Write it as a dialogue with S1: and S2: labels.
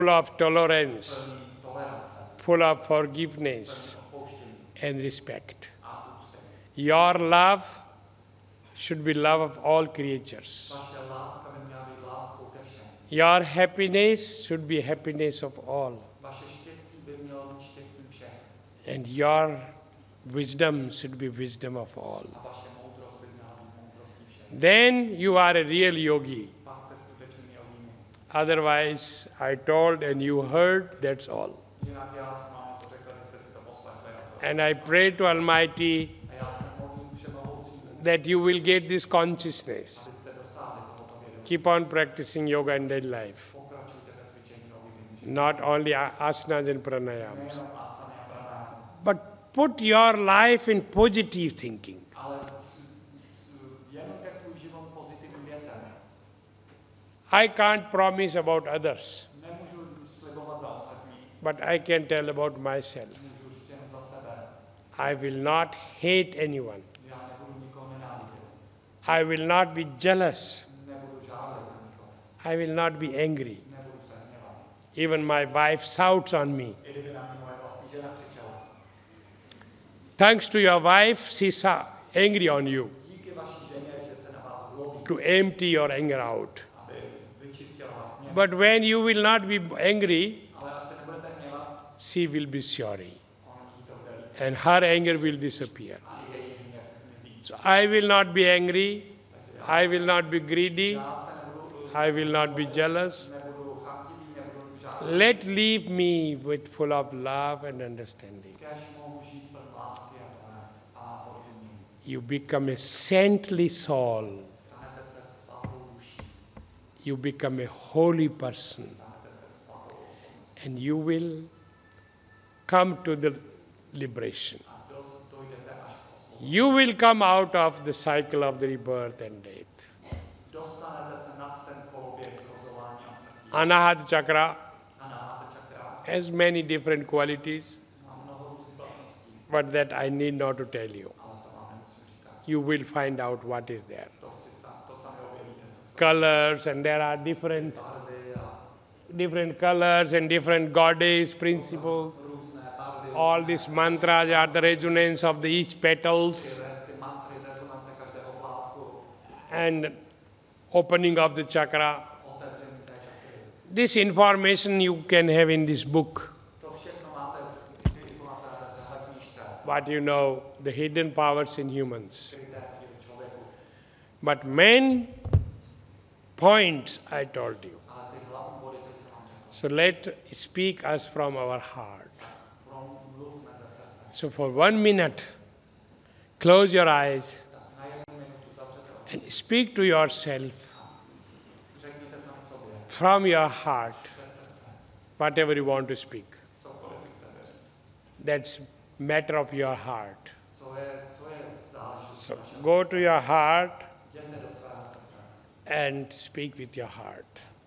S1: full of tolerance,
S2: plný tolerance,
S1: full of forgiveness
S2: plný odpouštění
S1: and respect.
S2: a úcty.
S1: Your love should be love of all creatures.
S2: Vaše láska by měla být láskou ke všem.
S1: Your happiness should be happiness of all.
S2: Vaše štěstí by mělo být štěstím všech.
S1: And your wisdom should be wisdom of all.
S2: A vaše moudrost by měla být moudrostí všech.
S1: Then you are a real yogi.
S2: Pak jste skutečným jogínem.
S1: Otherwise, I told and you heard, that's all.
S2: Jinak já jsem vám něco řekl, vy jste si to poslechli. A to-
S1: And I pray to Almighty
S2: A já se modlím všemohoucímu,
S1: that you will get this consciousness.
S2: abyste dosáhli tohoto vědomí.
S1: Keep on practicing yoga in daily life.
S2: Pokračujte ve cvičení jogy v jiném životě.
S1: Not only asanas and pranayams.
S2: Nejenom asany a pranájamy,
S1: But put your life in positive thinking.
S2: ale věnujte svůj život pozitivním věcem.
S1: I can't promise about others,
S2: Nemůžu slibovat za ostatní,
S1: but I can tell about myself.
S2: můžu říct jen za sebe.
S1: I will not hate anyone.
S2: Já nebudu nikoho nenávidět,
S1: I will not be jealous.
S2: nebudu žádat na nikoho,
S1: I will not be angry.
S2: nebudu se hněvat.
S1: Even my wife shouts on me.
S2: I kdyby na mě moje vlastní žena křičela.
S1: Thanks to your wife, she's angry on you
S2: Díky vaší ženě, že se na vás zlobí,
S1: to empty your anger out.
S2: aby vyčistila váš hněv.
S1: But when you will not be angry,
S2: Ale až se nebudete hněvat,
S1: she will be sorry.
S2: on jí to bude líto
S1: And her anger will disappear.
S2: a její hněv zmizí.
S1: So I will not be angry. I will not be greedy.
S2: Já se nebudu,
S1: I will not be jealous.
S2: nebudu chamtivý, nebudu žádat.
S1: Let leave me with full of love and understanding.
S2: Kéž mohu žít pln lásky a tolerance a porozumění.
S1: You become a saintly soul.
S2: Stanete se svatou duší,
S1: You become a holy person.
S2: stanete se svatou osobností
S1: And you will come to the liberation.
S2: a dojdete až k osvobodění.
S1: You will come out of the cycle of the rebirth and death.
S2: Dostanete se nad ten koloběh zrozování a smrti.
S1: Anahata chakra
S2: Anahata čakra
S1: has many different qualities,
S2: má mnoho různých vlastností,
S1: but that I need not to tell you.
S2: ale to vám nemusím říkat.
S1: You will find out what is there.
S2: To sami objevíte, co
S1: Colors, and there are different
S2: barvy a
S1: colors and different goddess principles.
S2: různé barvy,
S1: All these mantras are the resonance of the each petals
S2: ty mantry, rezonance každého plátku,
S1: and opening of the chakra.
S2: otevření té čakry.
S1: This information you can have in this book.
S2: To všechno máte ty informace v téhle knížce,
S1: What you know, the hidden powers in humans.
S2: skryté síly člověku.
S1: But main points I told you.
S2: Ale ty hlavní body, ty jsem vám řekl.
S1: So let speak us from our heart.
S2: Promluvme ze srdce.
S1: So for 1 minute, close your eyes
S2: Tak na 1 minutu zavřete oči.
S1: and speak to yourself
S2: Řekněte sami sobě
S1: from your heart
S2: ze srdce,
S1: whatever you want to speak.
S2: cokoliv si chcete říct.
S1: That's matter of your heart.
S2: Co je záležitost
S1: So
S2: vašeho
S1: go to your heart
S2: Jděte do svého srdce
S1: and speak with your heart.